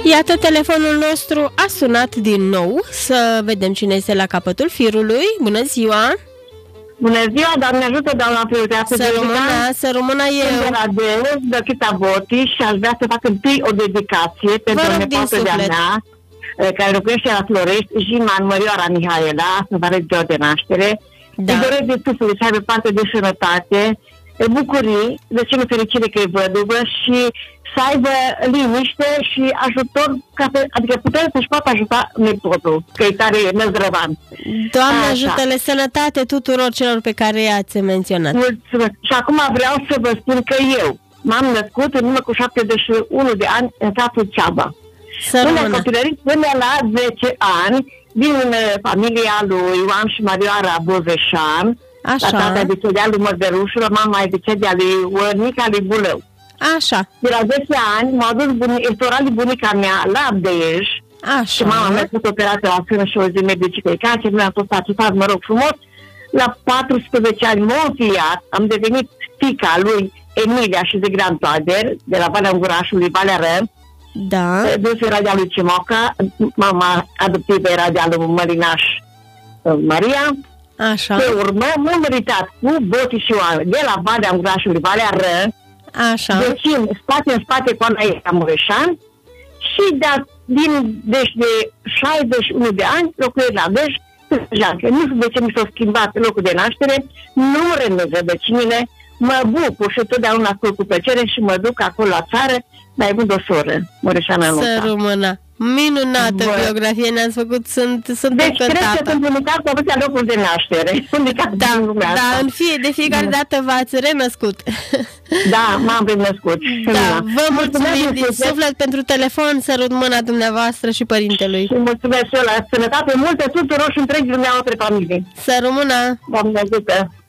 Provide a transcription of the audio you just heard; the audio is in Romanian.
Iată, telefonul nostru a sunat din nou. Să vedem cine este la capătul firului. Bună ziua! Bună ziua, Doamne ajută, doamna preoteasă. Să rămână eu. Sunt de la Deus, de Chita Boti, și aș vrea să fac întâi o dedicație pentru nepoată de-a mea, care locuiește la Florești, Jiman Mărioara Mihaela, să vă arăt ziua de naștere. Îi doresc de suflet să aibă parte de sănătate, bucurii, de cele fericire că e văduvă și să aibă liniște și ajutor, adică putem să-și poată ajuta nepotul, că e tare năzdrăvan. Doamne ajută-le, sănătate tuturor celor pe care i-ați menționat. Mulțumesc. Și acum vreau să vă spun că eu m-am născut în urmă cu 71 de ani în satul Ceaba. Până copilărit până la 10 ani, din familia lui Ioan și Marioara Boveșan, la tata de cedea lui Mărdărușul, mama de cedea lui Nica lui Bulău. Așa. De la 10 ani m-a dus bunica mea la Abdej. Așa. Și mama mea a fost operată la sână și o zi medici pe cancer, nu am fost ajutat, mă rog, frumos. La 14 ani m-am înfiat, am devenit fiica lui Emilia și de Grantoader, de la Valea Ungurașului, Valea Ră. Da. Dânsul era de-a lui Cimoca, mama adoptivă era de-a lui Mărinaș Maria. Așa. Pe urmă m-am măritat cu Boti și Oameni, de la Valea Ungurașului, Valea Ră. Așa. Deci spate în spate cu Anaia Mureșan și deci de 61 de ani locuiesc la Dej, nu știu de ce mi s-a schimbat locul de naștere, nu renunț rădăcinile, mă bucur și totdeauna ascult cu plăcere și mă duc acolo la țară, mai avut o soră, Mureșana Nuța. Să rămână! Minunată biografie ne-ați făcut, sunt deci cred că sunt unicat cu atâția locuri de naștere. De fiecare dată v-ați renăscut. Da, m-am renăscut. Da, vă mulțumim din suflet pentru telefon, sărut mâna dumneavoastră și părintelui. Și mulțumesc și eu la sănătate multă tuturor și întregii dumneavoastră familie. Să rămână! Doamne ajută!